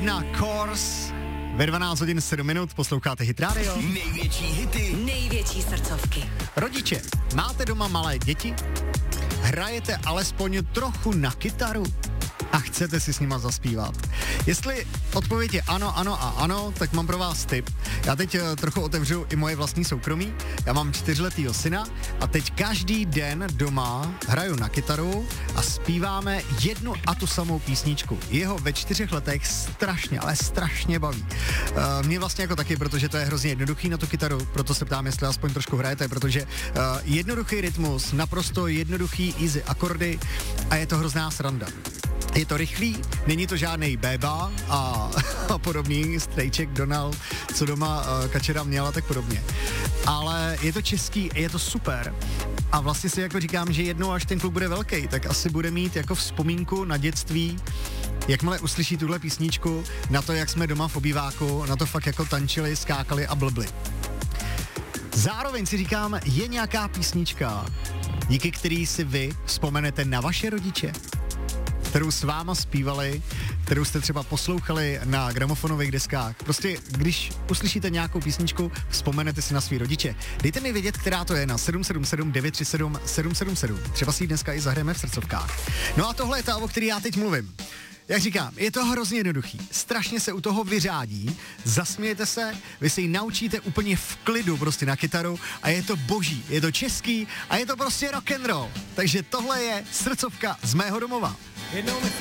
Na Course ve 12 hodin 7 minut posloucháte Hit Radio. Největší hity, největší srdcovky. Rodiče, máte doma malé děti? Hrajete alespoň trochu na kytaru? A chcete si s nima zaspívat? Jestli odpověď je ano, ano a ano, tak mám pro vás tip. Já teď trochu otevřu i moje vlastní soukromí. Já mám 4letýho syna a teď každý den doma hraju na kytaru a zpíváme jednu a tu samou písničku. Jeho ve 4 letech strašně, ale strašně baví. Mě vlastně jako taky, protože to je hrozně jednoduchý na tu kytaru, proto se ptám, jestli aspoň trošku hrajete, protože jednoduchý rytmus, naprosto jednoduchý easy akordy a je to hrozná sranda. Je to rychlý, není to žádnej béba a podobný strejček Donald, co doma Kačera měla, tak podobně. Ale je to český, je to super. A vlastně si jako říkám, že jednou, až ten kluk bude velký, tak asi bude mít jako vzpomínku na dětství, jakmile uslyší tuhle písničku, na to, jak jsme doma v obýváku, na to fakt jako tančili, skákali a blbli. Zároveň si říkám, je nějaká písnička, díky který si vy vzpomenete na vaše rodiče, kterou s váma zpívali, kterou jste třeba poslouchali na gramofonových deskách. Prostě, když uslyšíte nějakou písničku, vzpomenete si na svý rodiče. Dejte mi vědět, která to je na 777 937 777. Třeba si ji dneska i zahrajeme v srdcovkách. No a tohle je ta, o který já teď mluvím. Jak říkám, je to hrozně jednoduchý. Strašně se u toho vyřádí, zasmějete se, vy si ji naučíte úplně v klidu prostě na kytaru a je to boží, je to český a je to prostě rock and roll. Takže tohle je srdcovka z mého domova.